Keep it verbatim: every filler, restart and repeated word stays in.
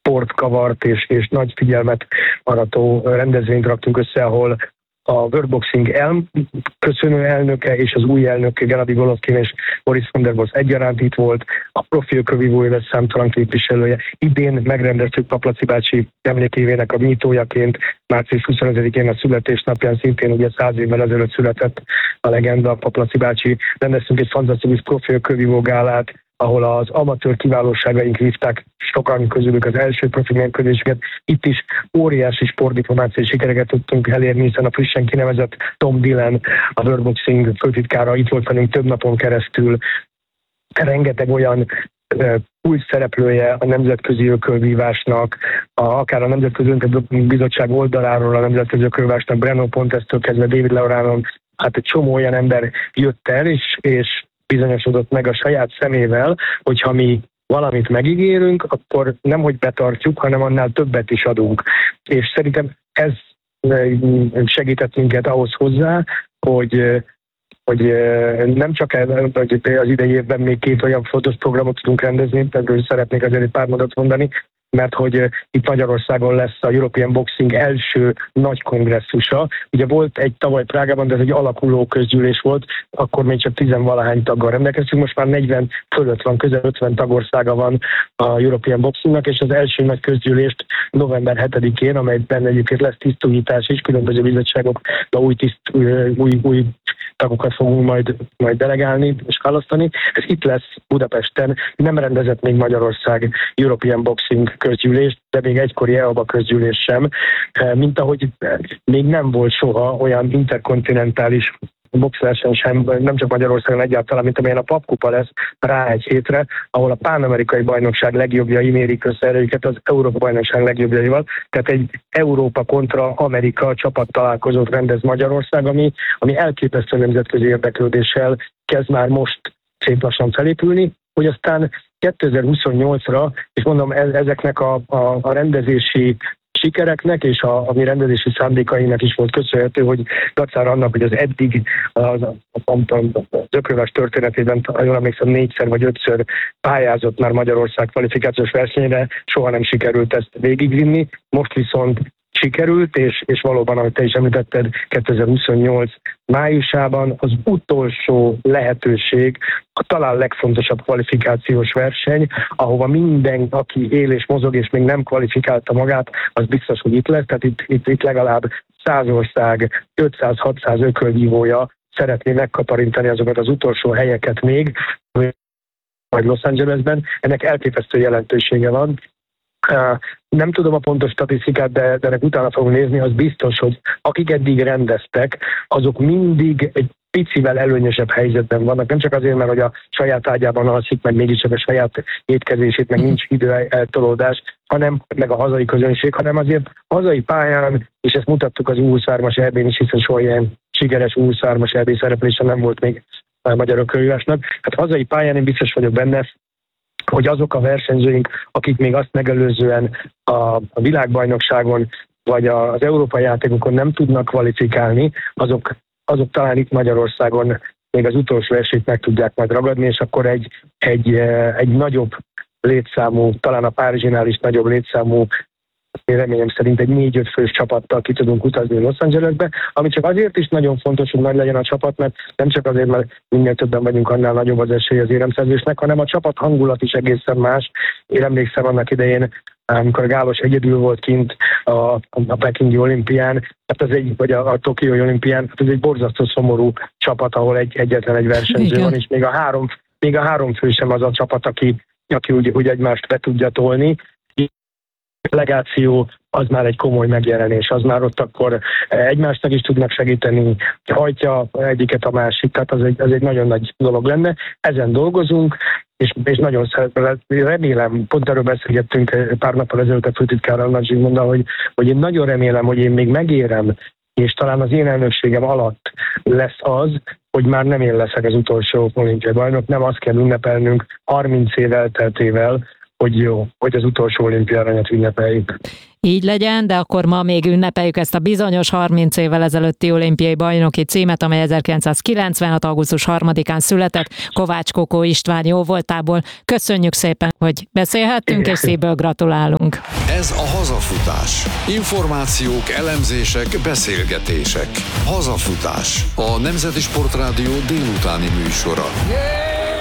sportkavart és, és nagy figyelmet arató rendezvényt raktunk össze, ahol a World Boxing elköszönő elnöke és az új elnök Gennady Golovkin és Boris von der Boss egyaránt itt volt, a profi ökölvívó lesz számtalan képviselője. Idén megrendeztük Paplaci bácsi emlékévének a nyitójaként, március huszonötödikén a születésnapján, szintén ugye száz évvel ezelőtt született a legenda, Paplaci bácsi. Rendeztünk egy fantasztikus profi ökölvívó gálát, ahol az amatőr kiválóságaink vívták sokan közülük az első profi mérkőzéseket. Itt is óriási sportdiplomáciai sikereket tudtunk elérni, hiszen a frissen kinevezett Tom Dillon, a World Boxing főtitkára itt volt velünk több napon keresztül. Rengeteg olyan új szereplője a nemzetközi ökölvívásnak, a, akár a Nemzetközi Bizottság oldaláról a nemzetközi ökölvívásnak, Breno Pontestől kezdve David Leoránon, hát egy csomó olyan ember jött el, és, és bizonyosodott meg a saját szemével, hogyha mi valamit megígérünk, akkor nem, hogy betartjuk, hanem annál többet is adunk. És szerintem ez segített minket ahhoz hozzá, hogy, hogy nem csak az idei évben még két olyan fontos programot tudunk rendezni, erről szeretnék azért egy pár mondatot mondani, mert hogy itt Magyarországon lesz a European Boxing első nagy kongresszusa. Ugye volt egy tavaly Prágában, de ez egy alakuló közgyűlés volt, akkor még csak tizenvalahány taggal rendelkeztünk, most már negyven fölött van, közel ötven tagországa van a European Boxingnak, és az első nagy közgyűlést november hetedikén, amelyben egyébként lesz tisztújítás is, különböző bizottságokba új, tiszt, új, új tagokat fogunk majd, majd delegálni és választani. Ez itt lesz Budapesten, nem rendezett még Magyarország European Boxing közgyűlést, de még egykori é á bé á közgyűlés sem, mint ahogy még nem volt soha olyan interkontinentális boxverseny sem, nem csak Magyarországon egyáltalán, mint amilyen a papkupa lesz rá egy hétre, ahol a pánamerikai bajnokság legjobbjai mérik össze erőiket az Európa bajnokság legjobbjaival. Tehát egy Európa kontra Amerika csapat találkozót rendez Magyarország, ami, ami elképesztő nemzetközi érdeklődéssel kezd már most szép lassan felépülni, hogy aztán kétezer-huszonnyolcra, és mondom, ezeknek a, a, a rendezési sikereknek és a, a mi rendezési szándékainak is volt köszönhető, hogy dacára annak, hogy az eddig az, az ökölvívás történetében, ha jól emlékszem, négyszer vagy ötször pályázott már Magyarország kvalifikációs versenyre, soha nem sikerült ezt végigvinni. Most viszont sikerült, és, és valóban, ahogy te is említetted, kétezer-huszonnyolc májusában az utolsó lehetőség, a talán legfontosabb kvalifikációs verseny, ahova minden, aki él és mozog, és még nem kvalifikálta magát, az biztos, hogy itt lesz. Tehát itt, itt, itt legalább száz ország, ötszáz-hatszáz ökölvívója szeretné megkaparintani azokat az utolsó helyeket még, vagy Los Angelesben. Ennek elképesztő jelentősége van. Nem tudom a pontos statisztikát, de, de ennek utána fogunk nézni, az biztos, hogy akik eddig rendeztek, azok mindig egy picivel előnyösebb helyzetben vannak. Nem csak azért, mert hogy a saját ágyában alszik, meg mégiscsak a saját étkezését, meg nincs idő eltolódás, hanem meg a hazai közönség, hanem azért hazai pályán, és ezt mutattuk az U huszonhármas é bén is, hiszen soha ilyen sikeres U huszonhármas é bé szereplése nem volt még a magyar ökölvívásnak. Hát hazai pályán én biztos vagyok benne, hogy azok a versenyzőink, akik még azt megelőzően a, a világbajnokságon vagy az európai játékokon nem tudnak kvalifikálni, azok, azok talán itt Magyarországon még az utolsó esélyt meg tudják majd ragadni, és akkor egy, egy, egy nagyobb létszámú, talán a Párizsinál is nagyobb létszámú, én reményem szerint egy négy-öt fős csapattal ki tudunk utazni Los Angelesbe, ami csak azért is nagyon fontos, hogy nagy legyen a csapat, mert nem csak azért, mert minél többen vagyunk, annál nagyobb az esély az éremszerzésnek, hanem a csapat hangulat is egészen más. Én emlékszem annak idején, amikor a Gálos egyedül volt kint a, a Pekingi olimpián, hát az egy, vagy a, a Tokiói olimpián, hát ez egy borzasztó szomorú csapat, ahol egy, egyetlen egy versenyző Igen. van, és még a három, még a három fő sem az a csapat, aki, aki úgy, úgy egymást be tudja tolni. A delegáció az már egy komoly megjelenés, az már ott akkor egymásnak is tudnak segíteni, hajtja egyiket a másik, tehát az egy, az egy nagyon nagy dolog lenne. Ezen dolgozunk, és, és nagyon remélem, pont erről beszélgettünk pár nappal ezelőtt a főtitkárral, Nagy Zsigmonddal, hogy, hogy én nagyon remélem, hogy én még megérem, és talán az én elnökségem alatt lesz az, hogy már nem én leszek az utolsó olimpiai bajnok, nem azt kell ünnepelnünk harminc év elteltével, hogy jó, hogy az utolsó olimpiai aranyat ünnepeljük. Így legyen, de akkor ma még ünnepeljük ezt a bizonyos harminc évvel ezelőtti olimpiai bajnoki címet, amely ezerkilencszázkilencvenhat. augusztus harmadikán született Kovács Kokó István jóvoltából. Köszönjük szépen, hogy beszélhettünk, és szívből gratulálunk. Ez a Hazafutás. Információk, elemzések, beszélgetések. Hazafutás. A Nemzeti Sportrádió délutáni műsora.